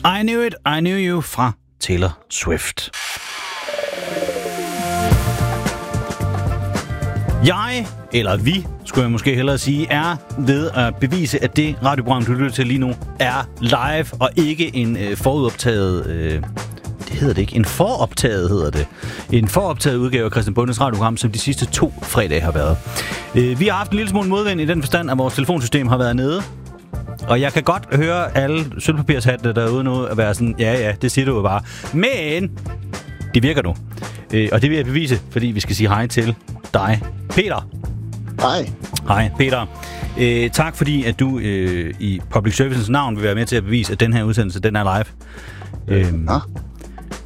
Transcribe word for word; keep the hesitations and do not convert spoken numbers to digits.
I Knew It, I Knew You fra Taylor Swift. Jeg, eller vi, skulle jeg måske hellere sige, er ved at bevise, at det radioprogram, du lytter til lige nu, er live og ikke en øh, forudoptaget... Øh, det hedder det ikke. En foroptaget hedder det. En foroptaget udgave af Christian Bondes radioprogram, som de sidste to fredage har været. Øh, vi har haft en lille smule modvind i den forstand, at vores telefonsystem har været nede. Og jeg kan godt høre alle sølvpapirshatte derude nu at være sådan, ja ja, det siger du jo bare. Men det virker nu. Øh, og det vil jeg bevise, fordi vi skal sige hej til dig, Peter. Hej. Hej, Peter. Øh, tak fordi, at du øh, i Public Services navn vil være med til at bevise, at den her udsendelse, den er live. Øh, ja.